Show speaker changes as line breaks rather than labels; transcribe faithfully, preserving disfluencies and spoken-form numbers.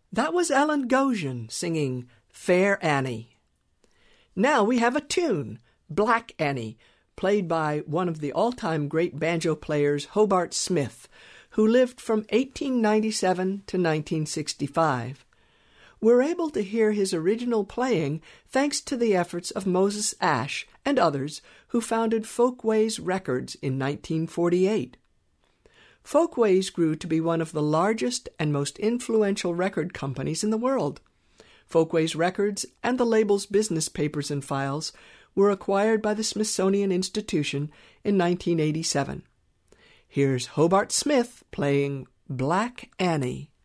That was Ellen Goshen singing Fair Annie. Now we have a tune, Black Annie, played by one of the all-time great banjo players, Hobart Smith, who lived from eighteen ninety-seven to nineteen sixty-five. We're able to hear his original playing thanks to the efforts of Moses Ash and others who founded Folkways Records in nineteen forty-eight. Folkways grew to be one of the largest and most influential record companies in the world. Folkways Records and the label's business papers and files were acquired by the Smithsonian Institution in nineteen eighty-seven. Here's Hobart Smith playing Black Annie.